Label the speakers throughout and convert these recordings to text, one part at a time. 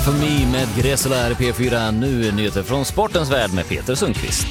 Speaker 1: for Me med Gresela här i P4. Nu är nyheter från sportens värld med Peter Sundqvist.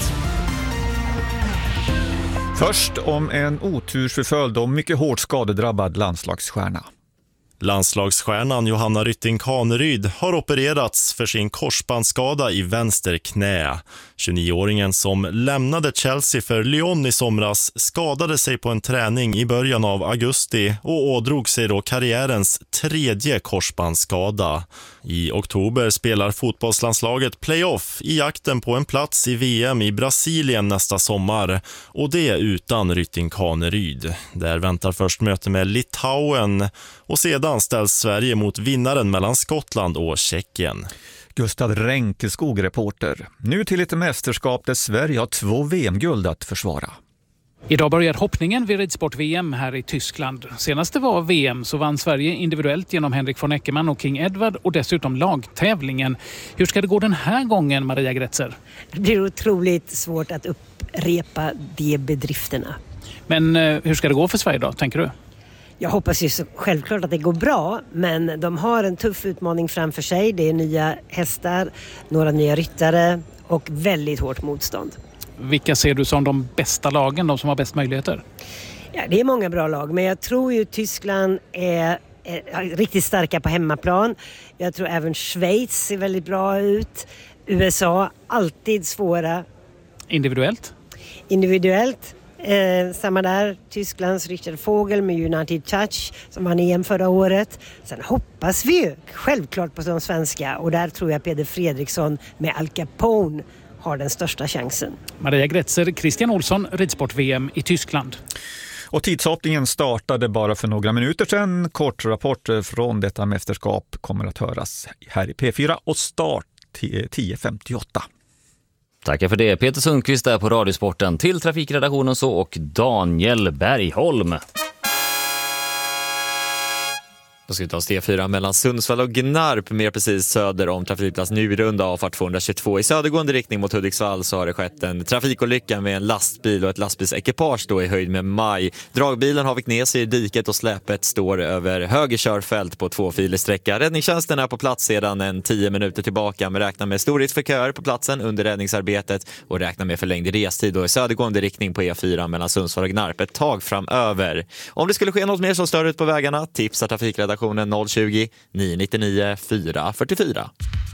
Speaker 2: Först om en otursförföljd och mycket hårt skadedrabbad landslagsstjärna.
Speaker 3: Landslagsstjärnan Johanna Rytting Kaneryd har opererats för sin korsbandsskada i vänster knä. 29-åringen som lämnade Chelsea för Lyon i somras skadade sig på en träning i början av augusti och ådrog sig då karriärens 3:e korsbandsskada. I oktober spelar fotbollslandslaget playoff i jakten på en plats i VM i Brasilien nästa sommar, och det utan Rytting Kaneryd. Där väntar först möte med Litauen och sedan ställs Sverige mot vinnaren mellan Skottland och Tjeckien.
Speaker 2: Gustav Ränkeskog, reporter. Nu till ett mästerskap där Sverige har 2 VM-guld att försvara.
Speaker 4: Idag börjar hoppningen vid ridsport-VM här i Tyskland. Senast det var VM så vann Sverige individuellt genom Henrik von Eckermann och King Edward och dessutom lagtävlingen. Hur ska det gå den här gången, Maria Gretzer?
Speaker 5: Det blir otroligt svårt att upprepa de bedrifterna.
Speaker 4: Men hur ska det gå för Sverige då, tänker du?
Speaker 5: Jag hoppas ju så självklart att det går bra, men de har en tuff utmaning framför sig. Det är nya hästar, några nya ryttare och väldigt hårt motstånd.
Speaker 4: Vilka ser du som de bästa lagen, de som har bäst möjligheter?
Speaker 5: Ja, det är många bra lag, men jag tror ju Tyskland är riktigt starka på hemmaplan. Jag tror även Schweiz ser väldigt bra ut. USA, alltid svåra.
Speaker 4: Individuellt?
Speaker 5: Individuellt. Samma där, Tysklands Richard Vogel med United Touch som vann EM förra året. Sen hoppas vi ju självklart på de svenska, och där tror jag Peder Fredriksson med Al Capone har den största chansen.
Speaker 4: Maria Gretzer, Christian Olsson, ridsport-VM i Tyskland.
Speaker 2: Och tidshoppningen startade bara för några minuter sedan. Kort rapport från detta mästerskap kommer att höras här i P4 och start 10.58.
Speaker 1: Tackar för det. Peter Sundqvist där på Radiosporten. Till trafikredaktionen så och Daniel Bergholm.
Speaker 6: Då ska vi ta oss T4 mellan Sundsvall och Gnarp, mer precis söder om trafikplats Nyrunda av fart 222. I södergående riktning mot Hudiksvall så har det skett en trafikolycka med en lastbil och ett lastbilsekipage då i höjd med Maj. Dragbilen har vikt ner sig i diket och släpet står över höger körfält på 2-filig sträcka. Räddningstjänsten är på plats sedan en 10 minuter tillbaka, men räknar med stor risk för köer på platsen under räddningsarbetet och räknar med förlängd restid då i södergående riktning på E4 mellan Sundsvall och Gnarp ett tag framöver. Om det skulle ske något mer som stör ut på vägarna, tipsar trafikredaktionen 020 999 444.